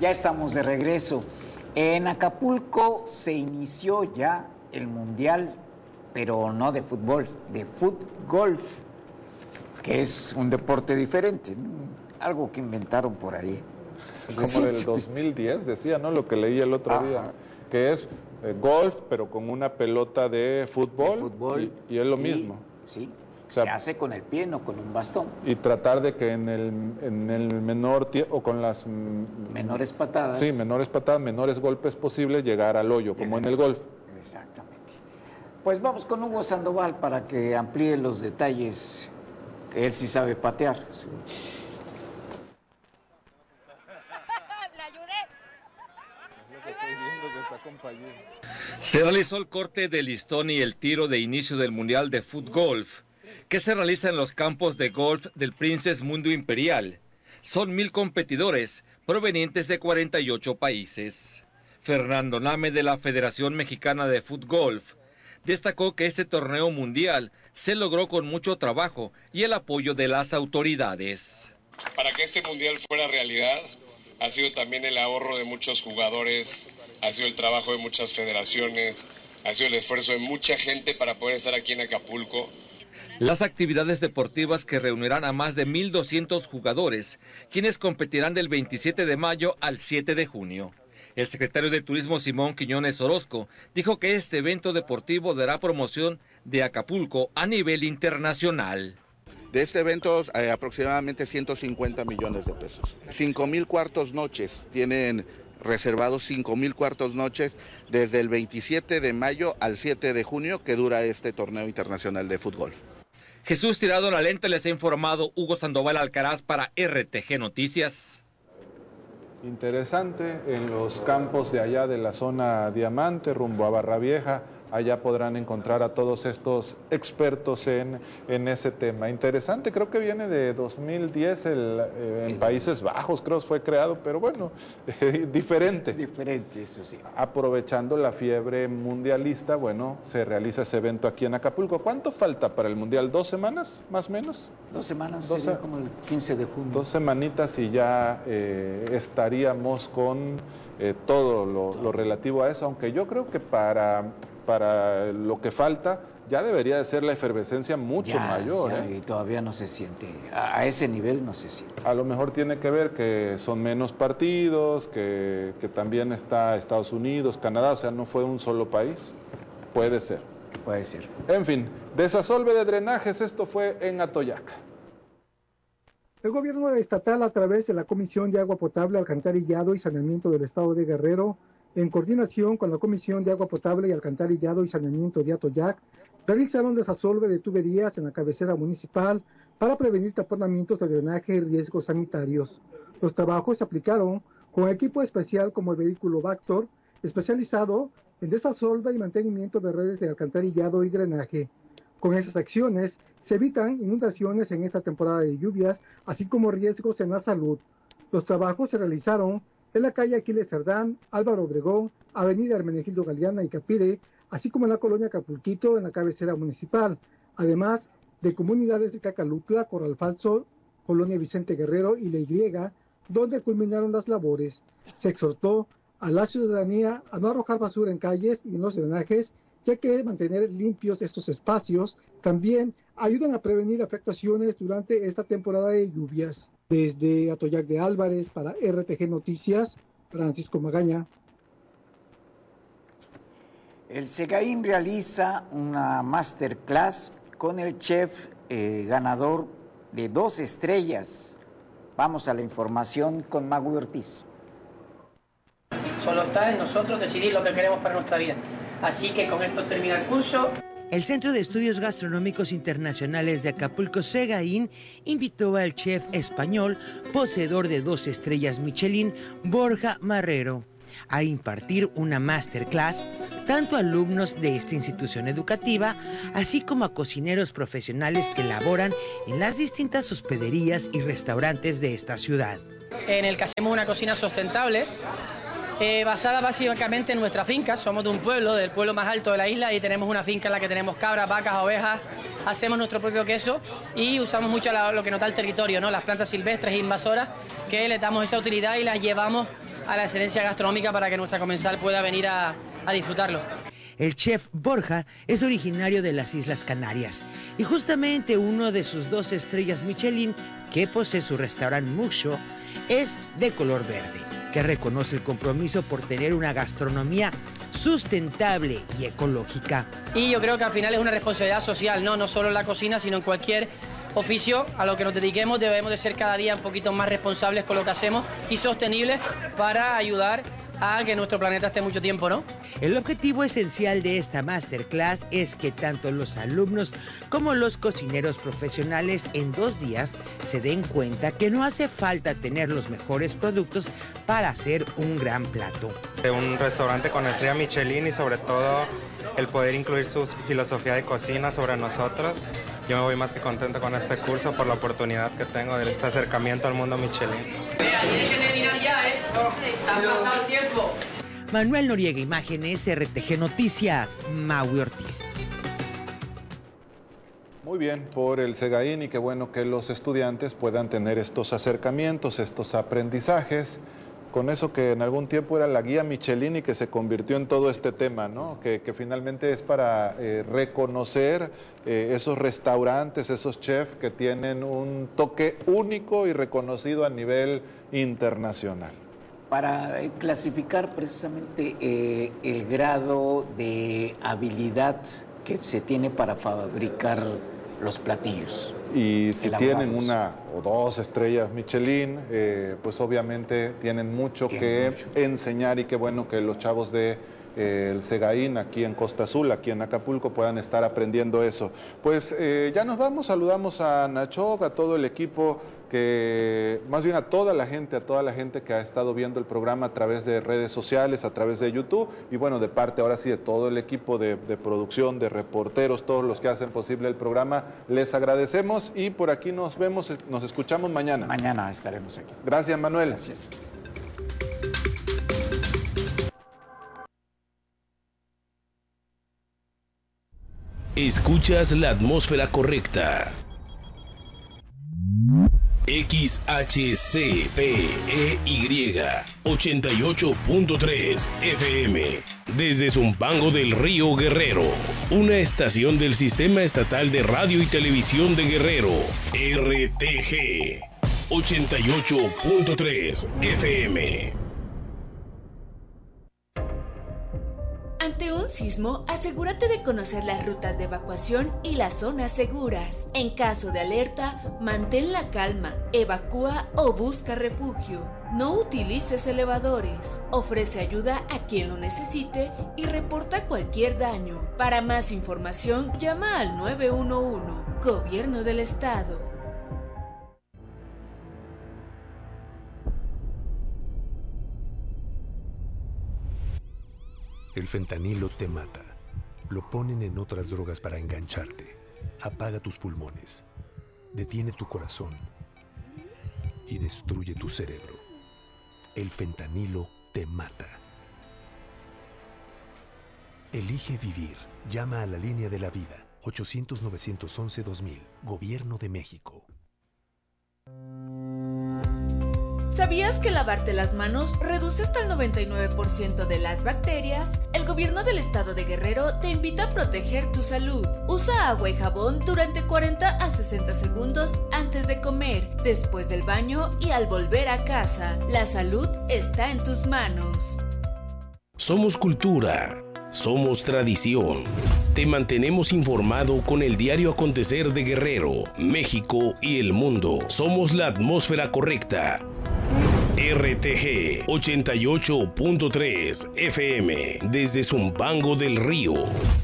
Ya estamos de regreso. En Acapulco se inició ya el Mundial, pero no de fútbol, de fútgolf, que es un deporte diferente, ¿no? Algo que inventaron por ahí. Como del 2010, decía, ¿no? Lo que leí el otro día, que es golf, pero con una pelota de fútbol, y es lo mismo. Sí. O sea, se hace con el pie, no con un bastón. Y tratar de que en el menor tiempo, o con las menores patadas. Sí, menores patadas, menores golpes posibles, llegar al hoyo, como en el golf. Exactamente. Pues vamos con Hugo Sandoval para que amplíe los detalles, que él sí sabe patear. Sí. Se realizó el corte de listón y el tiro de inicio del Mundial de Fútgolf, que se realiza en los campos de golf del Princess Mundo Imperial. Son 1000 competidores provenientes de 48 países. Fernando Name, de la Federación Mexicana de Fútgolf, destacó que este torneo mundial se logró con mucho trabajo y el apoyo de las autoridades. Para que este mundial fuera realidad, ha sido también el ahorro de muchos jugadores, ha sido el trabajo de muchas federaciones, ha sido el esfuerzo de mucha gente para poder estar aquí en Acapulco. Las actividades deportivas que reunirán a más de 1,200 jugadores, quienes competirán del 27 de mayo al 7 de junio. El secretario de Turismo, Simón Quiñones Orozco, dijo que este evento deportivo dará promoción de Acapulco a nivel internacional. De este evento aproximadamente 150 millones de pesos. 5,000 cuartos noches, tienen reservados 5,000 cuartos noches desde el 27 de mayo al 7 de junio que dura este torneo internacional de fútbol. Jesús Tirado La Lente les ha informado. Hugo Sandoval Alcaraz para RTG Noticias. Interesante, en los campos de allá de la zona Diamante, rumbo a Barra Vieja, allá podrán encontrar a todos estos expertos en ese tema. Interesante, creo que viene de 2010 en Países Bajos, creo que fue creado, pero bueno, diferente. Diferente, eso sí. Aprovechando la fiebre mundialista, bueno, se realiza ese evento aquí en Acapulco. ¿Cuánto falta para el Mundial? ¿2 semanas, más o menos? 2 semanas, sería como el 15 de junio. 2 semanitas y ya estaríamos con todo lo relativo a eso, aunque yo creo que para lo que falta ya debería de ser la efervescencia mucho mayor. Y todavía no se siente, a ese nivel no se siente. A lo mejor tiene que ver que son menos partidos, que también está Estados Unidos, Canadá, o sea, no fue un solo país. Puede ser. Puede ser. En fin, desasolve de drenajes, esto fue en Atoyac. El gobierno estatal, a través de la Comisión de Agua Potable, Alcantarillado y Saneamiento del Estado de Guerrero, en coordinación con la Comisión de Agua Potable y Alcantarillado y Saneamiento de Atoyac, realizaron desasolve de tuberías en la cabecera municipal para prevenir taponamientos de drenaje y riesgos sanitarios. Los trabajos se aplicaron con equipo especial como el vehículo Vactor, especializado en desasolve y mantenimiento de redes de alcantarillado y drenaje. Con esas acciones se evitan inundaciones en esta temporada de lluvias, así como riesgos en la salud. Los trabajos se realizaron en la calle Aquiles Cerdán, Álvaro Obregón, avenida Hermenegildo Galeana y Capire, así como en la colonia Acapulquito, en la cabecera municipal, además de comunidades de Cacalutla, Corral Falso, colonia Vicente Guerrero y La Y, donde culminaron las labores. Se exhortó a la ciudadanía a no arrojar basura en calles y en los drenajes, ya que mantener limpios estos espacios también ayudan a prevenir afectaciones durante esta temporada de lluvias. Desde Atoyac de Álvarez para RTG Noticias, Francisco Magaña. El SEGAIN realiza una masterclass con el chef ganador de 2 estrellas. Vamos a la información con Magui Ortiz. Solo está en nosotros decidir lo que queremos para nuestra vida. Así que con esto termina el curso. El Centro de Estudios Gastronómicos Internacionales de Acapulco, SEGAIN, invitó al chef español, poseedor de 2 estrellas Michelin, Borja Marrero, a impartir una masterclass tanto a alumnos de esta institución educativa, así como a cocineros profesionales que laboran en las distintas hospederías y restaurantes de esta ciudad. En el que hacemos una cocina sustentable, basada básicamente en nuestra finca. Somos de un pueblo, del pueblo más alto de la isla, y tenemos una finca en la que tenemos cabras, vacas, ovejas, hacemos nuestro propio queso y usamos mucho lo que nos da el territorio, ¿no? Las plantas silvestres e invasoras, que les damos esa utilidad y las llevamos a la excelencia gastronómica para que nuestra comensal pueda venir a disfrutarlo. El chef Borja es originario de las Islas Canarias y justamente uno de sus 2 estrellas Michelin que posee su restaurante Muxo es de color verde, que reconoce el compromiso por tener una gastronomía sustentable y ecológica. Y yo creo que al final es una responsabilidad social, no solo en la cocina, sino en cualquier oficio a lo que nos dediquemos. Debemos de ser cada día un poquito más responsables con lo que hacemos y sostenibles para ayudar a que nuestro planeta esté mucho tiempo, ¿no? El objetivo esencial de esta masterclass es que tanto los alumnos como los cocineros profesionales en 2 días se den cuenta que no hace falta tener los mejores productos para hacer un gran plato. De un restaurante con estrella Michelin y sobre todo el poder incluir su filosofía de cocina sobre nosotros. Yo me voy más que contento con este curso por la oportunidad que tengo de este acercamiento al mundo Michelin. Mira, tienes que terminar ya, ¿eh? Ha pasado el tiempo. Manuel Noriega, Imágenes, RTG Noticias, Maui Ortiz. Muy bien, por el Segaín, y qué bueno que los estudiantes puedan tener estos acercamientos, estos aprendizajes, con eso que en algún tiempo era la guía Michelin y que se convirtió en todo este tema, ¿no? Que finalmente es para reconocer esos restaurantes, esos chefs que tienen un toque único y reconocido a nivel internacional. Para clasificar precisamente el grado de habilidad que se tiene para fabricar los platillos. Y si elaborados. tienen 1 o 2 estrellas Michelin, pues obviamente tienen mucho que enseñar, y qué bueno que los chavos de el Segaín aquí en Costa Azul, aquí en Acapulco, puedan estar aprendiendo eso. Pues ya nos vamos, saludamos a Nacho, a todo el equipo, que más bien a toda la gente que ha estado viendo el programa a través de redes sociales, a través de YouTube, y bueno, de parte ahora sí de todo el equipo de producción, de reporteros, todos los que hacen posible el programa, les agradecemos, y por aquí nos vemos, nos escuchamos mañana. Mañana estaremos aquí. Gracias, Manuel. Gracias. Escuchas la atmósfera correcta. XHCPEY 88.3 FM desde Zumpango del Río Guerrero, una estación del Sistema Estatal de Radio y Televisión de Guerrero, RTG 88.3 FM. Ante un sismo, asegúrate de conocer las rutas de evacuación y las zonas seguras. En caso de alerta, mantén la calma, evacúa o busca refugio. No utilices elevadores. Ofrece ayuda a quien lo necesite y reporta cualquier daño. Para más información, llama al 911, Gobierno del Estado. El fentanilo te mata. Lo ponen en otras drogas para engancharte. Apaga tus pulmones. Detiene tu corazón. Y destruye tu cerebro. El fentanilo te mata. Elige vivir. Llama a la línea de la vida. 800-911-2000. Gobierno de México. ¿Sabías que lavarte las manos reduce hasta el 99% de las bacterias? El gobierno del estado de Guerrero te invita a proteger tu salud. Usa agua y jabón durante 40 a 60 segundos antes de comer, después del baño y al volver a casa. La salud está en tus manos. Somos cultura, somos tradición. Te mantenemos informado con el diario acontecer de Guerrero, México y el mundo. Somos la atmósfera correcta. RTG 88.3 FM desde Zumpango del Río.